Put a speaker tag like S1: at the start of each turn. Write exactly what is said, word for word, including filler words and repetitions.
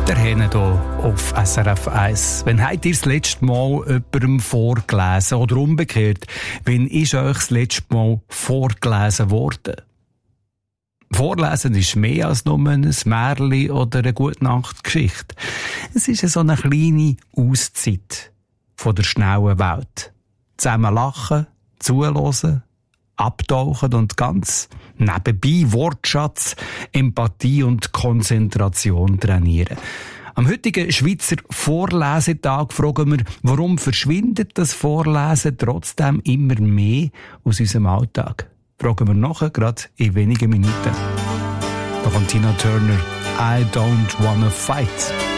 S1: Der Henne hier auf S R F eins. Wann habt ihr das letzte Mal jemandem vorgelesen? Oder umgekehrt, wann ist euch das letzte Mal vorgelesen worden? Vorlesen ist mehr als nur ein Märchen oder eine Gute-Nacht-Geschichte. Es ist so eine kleine Auszeit von der schnellen Welt. Zusammen lachen, zuhören, abtauchen und ganz nebenbei Wortschatz, Empathie und Konzentration trainieren. Am heutigen Schweizer Vorlesetag fragen wir, warum verschwindet das Vorlesen trotzdem immer mehr aus unserem Alltag? Fragen wir nachher, gerade in wenigen Minuten. Da kommt Tina Turner, I don't wanna fight.